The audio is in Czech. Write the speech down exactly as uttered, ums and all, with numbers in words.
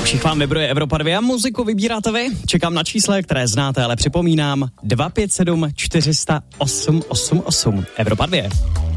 Nejlepších vám vybruje Evropa dva a muziku vybíráte vy. Čekám na čísla, které znáte, ale připomínám dva pět sedm čtyři nula osm osm osm. Evropa dva.